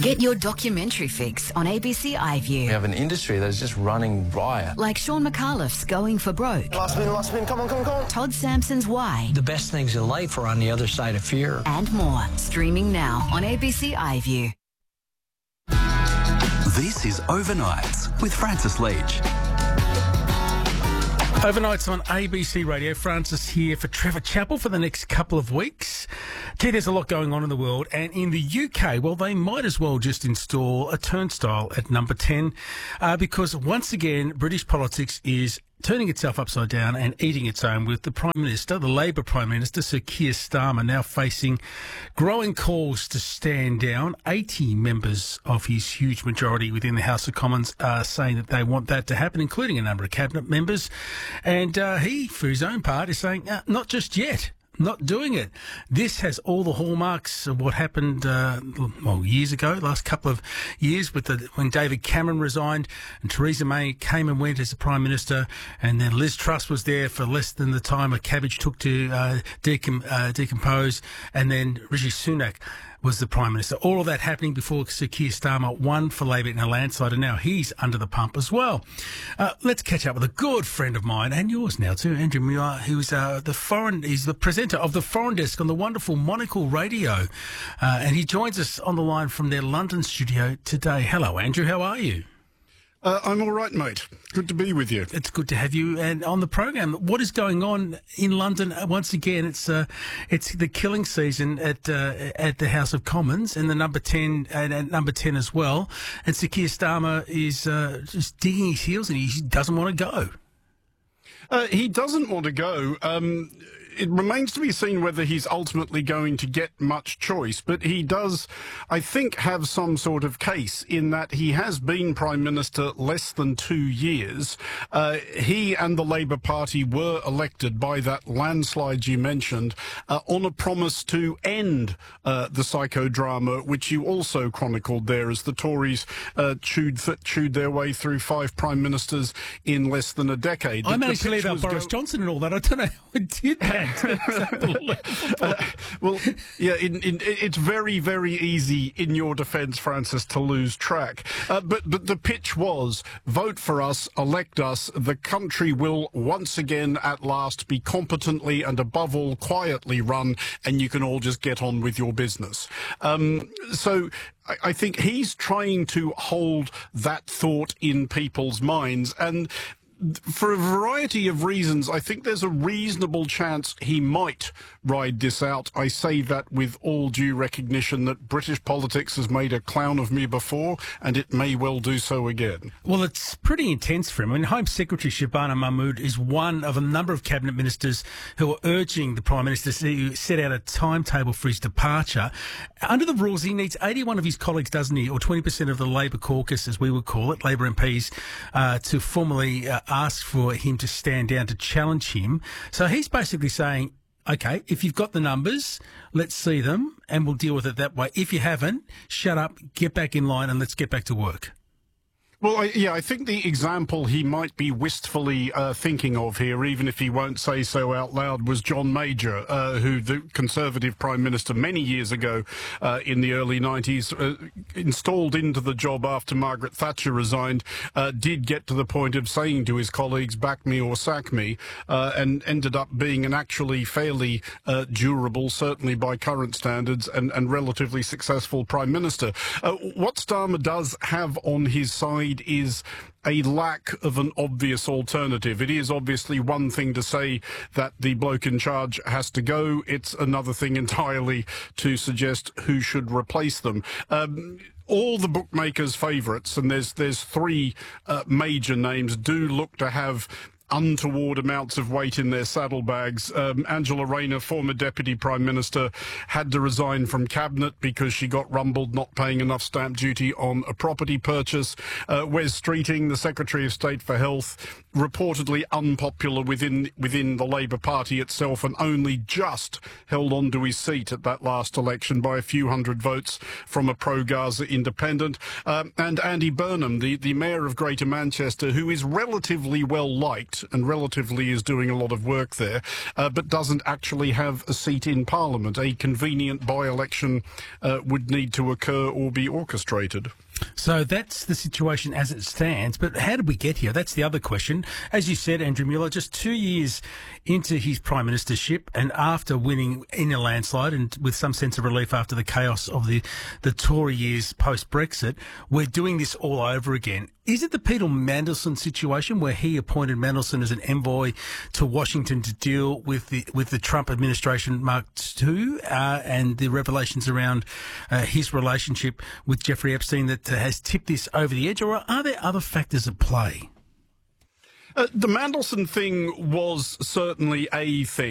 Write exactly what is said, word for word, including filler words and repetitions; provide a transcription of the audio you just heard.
Get your documentary fix on A B C iView. We have an industry that is just running riot. Like Sean McAuliffe's Going for Broke. Last spin, last spin, come on, come on, come on. Todd Sampson's Why. The best things in life are on the other side of fear. And more. Streaming now on A B C iView. This is Overnights with Francis Leach. Overnights on A B C Radio. Francis here for Trevor Chappell for the next couple of weeks. Gee, there's a lot going on in the world, and in the U K, well, they might as well just install a turnstile at number ten uh, because once again, British politics is turning itself upside down and eating its own, with the Prime Minister, the Labor Prime Minister, Sir Keir Starmer, now facing growing calls to stand down. eighty members of his huge majority within the House of Commons are saying that they want that to happen, including a number of cabinet members. And uh, he, for his own part, is saying, uh, not just yet. Not doing it. This has all the hallmarks of what happened, uh, well, years ago, last couple of years, with the, when David Cameron resigned and Theresa May came and went as the Prime Minister, and then Liz Truss was there for less than the time a cabbage took to uh, decom- uh, decompose, and then Rishi Sunak was the Prime Minister. All of that happening before Sir Keir Starmer won for Labor in a landslide, and now he's under the pump as well. Uh, let's catch up with a good friend of mine, and yours now too, Andrew Muir, who's uh, the foreign, he's the presenter of the Foreign Desk on the wonderful Monocle Radio, uh, and he joins us on the line from their London studio today. Hello, Andrew. How are you? Uh, I'm all right, mate. Good to be with you. It's good to have you and on the program. What is going on in London? Once again, it's uh, it's the killing season at uh, at the House of Commons, and the number ten and at number ten as well. And Sir Keir Starmer is uh, just digging his heels, and he doesn't want to go. Uh, he doesn't want to go. Um, it remains to be seen whether he's ultimately going to get much choice, but he does, I think, have some sort of case in that he has been Prime Minister less than two years. Uh, he and the Labour Party were elected by that landslide you mentioned uh, on a promise to end uh, the psychodrama, which you also chronicled there, as the Tories uh, chewed, chewed their way through five Prime Ministers in less than a decade. I The- managed the to leave pitch out was Boris go- Johnson and all that. I don't know how I did that. uh, well, yeah, in, in, it's very, very easy in your defence, Francis, to lose track. Uh, but, but the pitch was, vote for us, elect us, the country will once again at last be competently and above all quietly run, and you can all just get on with your business. Um, so I, I think he's trying to hold that thought in people's minds, and for a variety of reasons, I think there's a reasonable chance he might ride this out. I say that with all due recognition that British politics has made a clown of me before, and it may well do so again. Well, it's pretty intense for him. I mean, Home Secretary Shabana Mahmood is one of a number of cabinet ministers who are urging the Prime Minister to set out a timetable for his departure. Under the rules, he needs eighty-one of his colleagues, doesn't he, or twenty percent of the Labor caucus, as we would call it, Labor M Ps, uh, to formally uh, ask for him to stand down to challenge him. So he's basically saying, okay, if you've got the numbers, let's see them and we'll deal with it that way. If you haven't, shut up, get back in line and let's get back to work. Well, I, yeah, I think the example he might be wistfully uh, thinking of here, even if he won't say so out loud, was John Major, uh, who the Conservative Prime Minister many years ago uh, in the early nineties, uh, installed into the job after Margaret Thatcher resigned, uh, did get to the point of saying to his colleagues, back me or sack me, uh, and ended up being an actually fairly uh, durable, certainly by current standards, and, and relatively successful Prime Minister. Uh, what Starmer does have on his side is a lack of an obvious alternative. It is obviously one thing to say that the bloke in charge has to go. It's another thing entirely to suggest who should replace them. Um, all the bookmakers' favourites, and there's there's three uh, major names, do look to have untoward amounts of weight in their saddlebags. Um, Angela Rayner, former Deputy Prime Minister, had to resign from Cabinet because she got rumbled not paying enough stamp duty on a property purchase. Uh, Wes Streeting, the Secretary of State for Health, reportedly unpopular within within the Labour Party itself, and only just held on to his seat at that last election by a few hundred votes from a pro-Gaza independent. Um, and Andy Burnham, the, the Mayor of Greater Manchester, who is relatively well liked, seat and relatively is doing a lot of work there, uh, but doesn't actually have a seat in Parliament. A convenient by-election uh, would need to occur or be orchestrated. So that's the situation as it stands. But how did we get here? That's the other question. As you said, Andrew Mueller, just two years into his prime ministership and after winning in a landslide and with some sense of relief after the chaos of the, the Tory years post-Brexit, we're doing this all over again. Is it the Peter Mandelson situation where he appointed Mandelson as an envoy to Washington to deal with the with the Trump administration Mark two uh, and the revelations around uh, his relationship with Jeffrey Epstein that uh, has tipped this over the edge, or are there other factors at play? Uh, the Mandelson thing was certainly a thing.